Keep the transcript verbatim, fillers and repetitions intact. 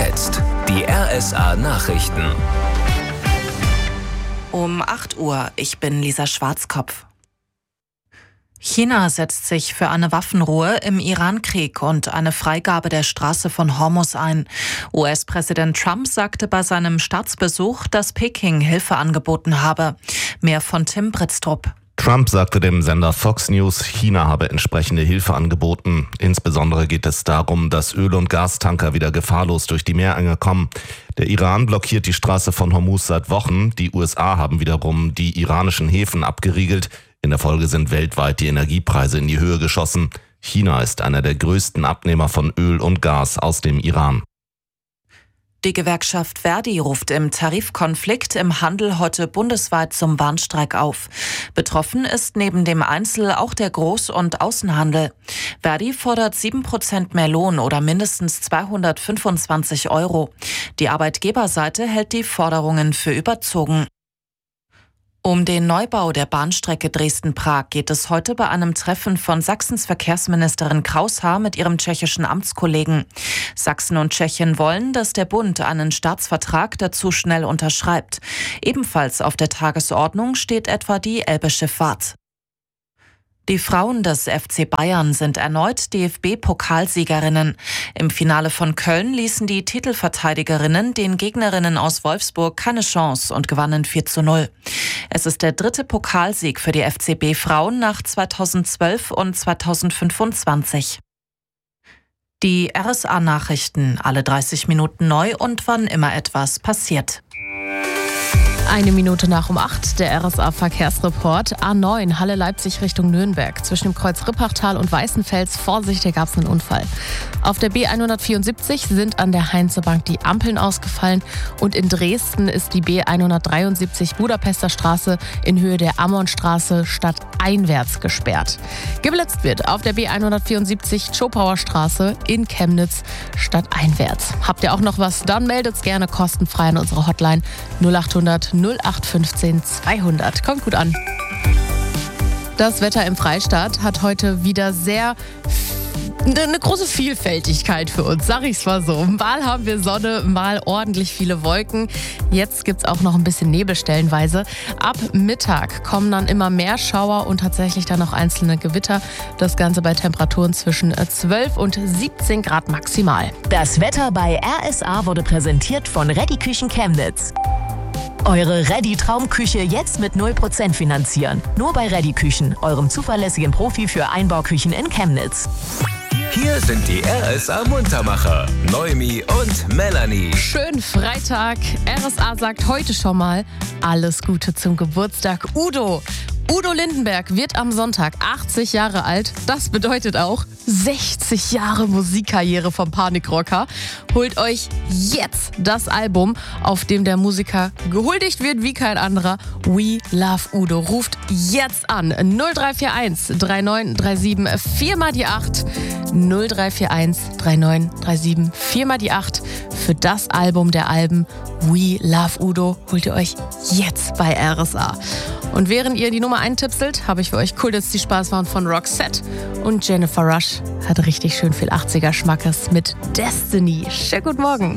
jetzt die R S A-Nachrichten. Um acht Uhr, ich bin Lisa Schwarzkopf. China setzt sich für eine Waffenruhe im Iran-Krieg und eine Freigabe der Straße von Hormuz ein. U S-Präsident Trump sagte bei seinem Staatsbesuch, dass Peking Hilfe angeboten habe. Mehr von Tim Britztrup. Trump sagte dem Sender Fox News, China habe entsprechende Hilfe angeboten. Insbesondere geht es darum, dass Öl- und Gastanker wieder gefahrlos durch die Meerenge kommen. Der Iran blockiert die Straße von Hormuz seit Wochen. Die U S A haben wiederum die iranischen Häfen abgeriegelt. In der Folge sind weltweit die Energiepreise in die Höhe geschossen. China ist einer der größten Abnehmer von Öl und Gas aus dem Iran. Die Gewerkschaft Verdi ruft im Tarifkonflikt im Handel heute bundesweit zum Warnstreik auf. Betroffen ist neben dem Einzel- auch der Groß- und Außenhandel. Verdi fordert sieben Prozent mehr Lohn oder mindestens zweihundertfünfundzwanzig Euro. Die Arbeitgeberseite hält die Forderungen für überzogen. Um den Neubau der Bahnstrecke Dresden-Prag geht es heute bei einem Treffen von Sachsens Verkehrsministerin Kraushaar mit ihrem tschechischen Amtskollegen. Sachsen und Tschechien wollen, dass der Bund einen Staatsvertrag dazu schnell unterschreibt. Ebenfalls auf der Tagesordnung steht etwa die Elbe-Schifffahrt. Die Frauen des F C Bayern sind erneut D F B-Pokalsiegerinnen. Im Finale von Köln ließen die Titelverteidigerinnen den Gegnerinnen aus Wolfsburg keine Chance und gewannen vier zu null. Es ist der dritte Pokalsieg für die F C B-Frauen nach zweitausendzwölf und zweitausendfünfundzwanzig. Die R S A-Nachrichten, alle dreißig Minuten neu und wann immer etwas passiert. Eine Minute nach um acht, der R S A-Verkehrsreport. A neun, Halle-Leipzig Richtung Nürnberg. Zwischen dem Kreuz Rippachtal und Weißenfels, Vorsicht, hier gab es einen Unfall. Auf der B hundertvierundsiebzig sind an der Heinzebank die Ampeln ausgefallen. Und in Dresden ist die B hundertdreiundsiebzig Budapester Straße in Höhe der Ammonstraße stadteinwärts gesperrt. Geblitzt wird auf der B hundertvierundsiebzig Zschopauer Straße in Chemnitz stadteinwärts. Habt ihr auch noch was? Dann meldet's gerne kostenfrei an unsere Hotline null achthundert null acht fünfzehn zweihundert. Kommt gut an. Das Wetter im Freistaat hat heute wieder sehr eine große Vielfältigkeit für uns, sag ich's mal so. Mal haben wir Sonne, mal ordentlich viele Wolken. Jetzt gibt's auch noch ein bisschen Nebel stellenweise. Ab Mittag kommen dann immer mehr Schauer und tatsächlich dann auch einzelne Gewitter. Das Ganze bei Temperaturen zwischen zwölf und siebzehn Grad maximal. Das Wetter bei R S A wurde präsentiert von Reddy Küchen Chemnitz. Eure Reddy-Traumküche jetzt mit null Prozent finanzieren. Nur bei Reddy Küchen, eurem zuverlässigen Profi für Einbauküchen in Chemnitz. Hier sind die R S A-Muntermacher, Noemi und Melanie. Schönen Freitag. R S A sagt heute schon mal alles Gute zum Geburtstag. Udo. Udo Lindenberg wird am Sonntag achtzig Jahre alt. Das bedeutet auch sechzig Jahre Musikkarriere vom Panikrocker. Holt euch jetzt das Album, auf dem der Musiker gehuldigt wird wie kein anderer. We Love Udo. Ruft jetzt an. null drei vier eins drei neun drei sieben vier mal die acht. null drei vier eins drei neun drei sieben vier mal die acht. Für das Album der Alben We Love Udo holt ihr euch jetzt bei R S A. Und während ihr die Nummer eintipselt, habe ich für euch Cool, dass die Spaß waren von Roxette. Und Jennifer Rush hat richtig schön viel achtziger Schmackes mit Destiny. Schönen guten Morgen.